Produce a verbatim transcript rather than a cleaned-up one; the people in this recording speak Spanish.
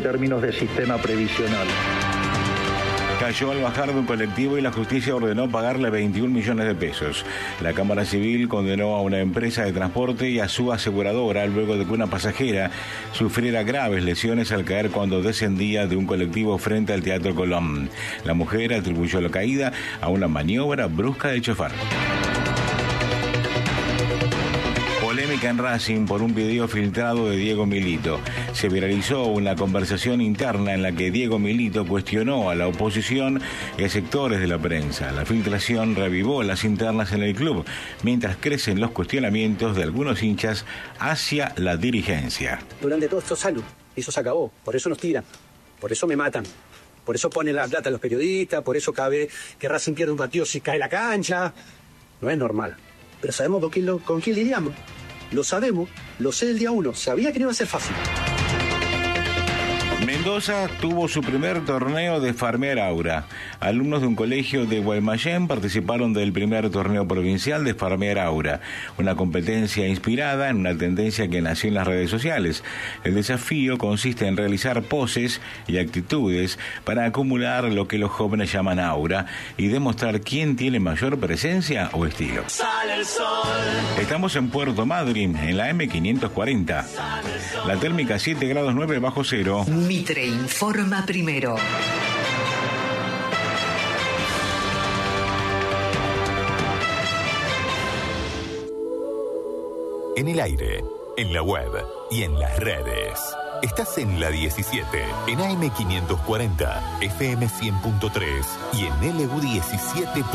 términos de sistema previsional. Cayó al bajar de un colectivo y la justicia ordenó pagarle veintiún millones de pesos. La Cámara Civil condenó a una empresa de transporte y a su aseguradora luego de que una pasajera sufriera graves lesiones al caer cuando descendía de un colectivo frente al Teatro Colón. La mujer atribuyó la caída a una maniobra brusca del chofer. Polémica en Racing por un video filtrado de Diego Milito. Se viralizó una conversación interna en la que Diego Milito cuestionó a la oposición y a sectores de la prensa. La filtración revivó las internas en el club, mientras crecen los cuestionamientos de algunos hinchas hacia la dirigencia. Durante todos estos años, eso se acabó, por eso nos tiran, por eso me matan. Por eso ponen la plata a los periodistas, por eso cada vez que Racing pierde un partido se cae la cancha. No es normal. Pero sabemos con quién, lo, con quién lidiamos. Lo sabemos, lo sé el día uno. Sabía que no iba a ser fácil. Mendoza tuvo su primer torneo de Farmear Aura. Alumnos de un colegio de Guaymallén participaron del primer torneo provincial de Farmear Aura, una competencia inspirada en una tendencia que nació en las redes sociales. El desafío consiste en realizar poses y actitudes para acumular lo que los jóvenes llaman aura y demostrar quién tiene mayor presencia o estilo. Sale el sol. Estamos en Puerto Madryn, en la eme quinientos cuarenta. La térmica siete grados nueve bajo cero. Mitre informa primero. En el aire, en la web y en las redes. Estás en la diecisiete, en A M quinientos cuarenta, F M cien punto tres y en L U diecisiete.